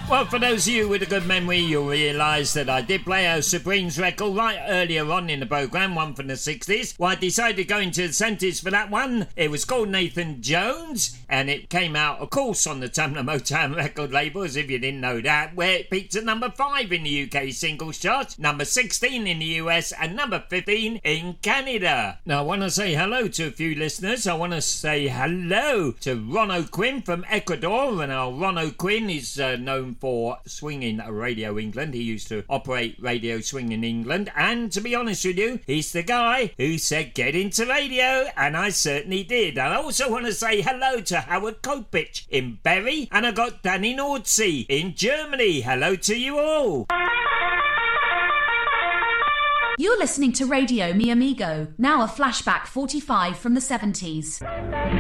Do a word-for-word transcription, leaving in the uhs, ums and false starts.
Well, for those of you with a good memory, you'll realise that I did play a Supremes record right earlier on in the programme, one from the sixties. Well, I decided to go into the seventies for that one. It was called Nathan Jones, and it came out, of course, on the Tamla Motown record label, as if you didn't know that, where it peaked at number five in the U K singles chart, number sixteen in the U S, and number fifteen in Canada. Now, I want to say hello to a few listeners. I want to say hello to Ron O'Quinn from Ecuador, and our Ron O'Quinn is uh, known for Swinging Radio England. He used to operate Radio Swing in England, and to be honest with you, he's the guy who said get into radio, and I certainly did. And I also want to say hello to Howard Kopich in Bury, and I got Danny Nordsey in Germany. Hello to you all. You're listening to Radio Mi Amigo, now a flashback forty-five from the seventies.